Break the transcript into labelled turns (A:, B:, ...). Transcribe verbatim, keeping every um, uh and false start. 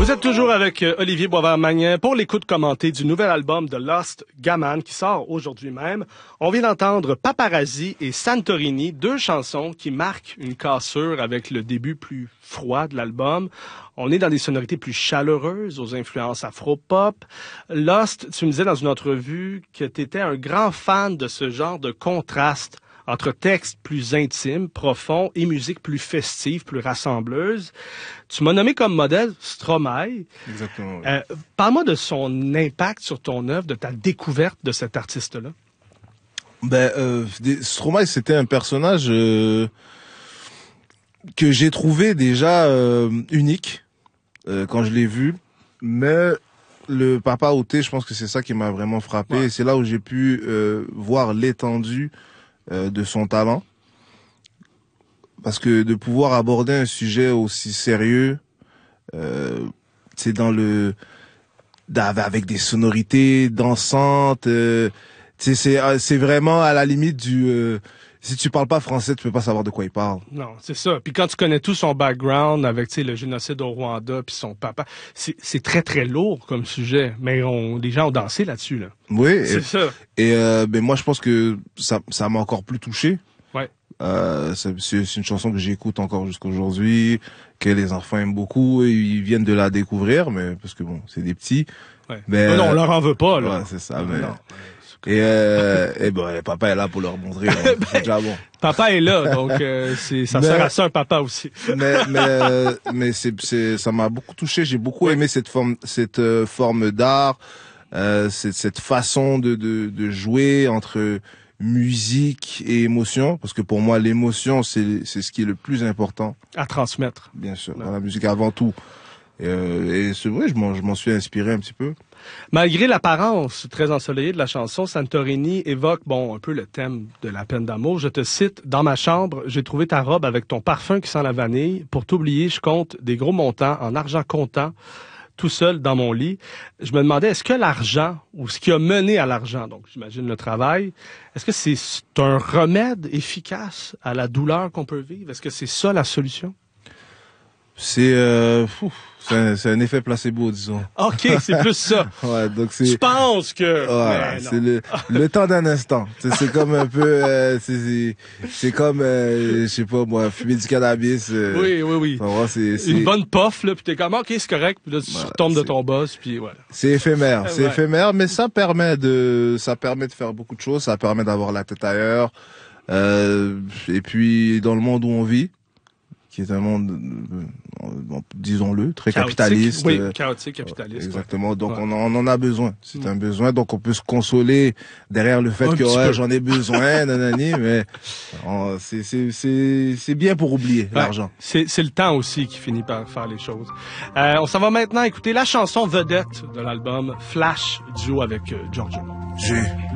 A: Vous êtes toujours avec euh, Olivier Boisvert-Magnin pour l'écoute commentée du nouvel album de Lost Gaman qui sort aujourd'hui même. On vient d'entendre Paparazzi et Santorini, deux chansons qui marquent une cassure avec le début plus froid de l'album. On est dans des sonorités plus chaleureuses, aux influences afro-pop. Lost, tu me disais dans une entrevue que tu étais un grand fan de ce genre de contraste entre textes plus intimes, profonds et musique plus festive, plus rassembleuse. Tu m'as nommé comme modèle Stromae.
B: Exactement. Oui.
A: Euh, parle-moi de son impact sur ton œuvre, de ta découverte de cet artiste-là.
B: Ben, euh, Stromae, c'était un personnage euh, que j'ai trouvé déjà euh, unique euh, quand je l'ai vu, mais le Papa Outé, je pense que c'est ça qui m'a vraiment frappé. Ouais. Et c'est là où j'ai pu euh, voir l'étendue euh, de son talent. Parce que de pouvoir aborder un sujet aussi sérieux, euh, c'est dans le avec des sonorités dansantes, euh, c'est c'est vraiment à la limite du euh, si tu parles pas français, tu peux pas savoir de quoi il parle.
A: Non, c'est ça. Puis quand tu connais tout son background avec, tu sais, le génocide au Rwanda puis son papa, c'est c'est très très lourd comme sujet, mais on les gens ont dansé là-dessus là.
B: Oui,
A: c'est
B: et,
A: ça.
B: Et euh, ben moi je pense que ça ça m'a encore plus touché.
A: Ouais.
B: Euh, c'est, c'est une chanson que j'écoute encore jusqu'aujourd'hui, que les enfants aiment beaucoup et ils viennent de la découvrir, mais parce que bon, c'est des petits.
A: Ouais.
B: Mais
A: non, non, on leur en veut pas là.
B: Ouais, c'est ça.
A: Non,
B: mais...
A: non.
B: Et, euh, et bon, papa est là pour leur montrer. Ben, c'est déjà bon.
A: Papa est là, donc euh, c'est ça mais, sert à ça un papa aussi.
B: mais mais euh, mais c'est c'est ça m'a beaucoup touché. J'ai beaucoup aimé cette forme cette euh, forme d'art, euh, cette cette façon de de de jouer entre musique et émotion, parce que pour moi l'émotion c'est c'est ce qui est le plus important
A: à transmettre.
B: Bien sûr, ouais. Dans la musique avant tout. Et, euh, et c'est vrai, je m'en je m'en suis inspiré un petit peu.
A: Malgré l'apparence très ensoleillée de la chanson, Santorini évoque, bon, un peu le thème de la peine d'amour. Je te cite, « Dans ma chambre, j'ai trouvé ta robe avec ton parfum qui sent la vanille. Pour t'oublier, je compte des gros montants en argent comptant, tout seul dans mon lit. » Je me demandais, est-ce que l'argent, ou ce qui a mené à l'argent, donc j'imagine le travail, est-ce que c'est un remède efficace à la douleur qu'on peut vivre? Est-ce que c'est ça la solution?
B: C'est euh, c'est un, c'est un effet placebo, disons.
A: Ok, c'est plus ça.
B: Ouais, donc c'est.
A: Je pense que.
B: Ouais, c'est le le temps d'un instant. C'est, c'est comme un peu, euh, c'est c'est, c'est comme, euh, je sais pas moi, fumer du cannabis. Euh,
A: oui, oui, oui.
B: Voir, c'est, c'est...
A: Une bonne puff là, puis t'es comme ok, c'est correct, puis là tu
B: voilà,
A: retombes de ton boss, puis voilà.
B: C'est éphémère, c'est
A: ouais.
B: éphémère, mais ça permet de, ça permet de faire beaucoup de choses. Ça permet d'avoir la tête ailleurs. Euh, et puis dans le monde où on vit, qui est un monde, euh, disons-le, très
A: chaotique,
B: capitaliste.
A: Oui, chaotique, capitaliste.
B: Exactement.
A: Ouais.
B: Donc
A: ouais.
B: on, en, on en a besoin. C'est mmh. un besoin. Donc on peut se consoler derrière le fait un que ouais, j'en ai besoin, nanani, mais on, c'est c'est c'est c'est bien pour oublier ouais. l'argent.
A: C'est c'est le temps aussi qui finit par faire les choses. Euh, on s'en va maintenant écouter la chanson vedette de l'album, Flash, duo avec euh, Giorgio.
B: J'ai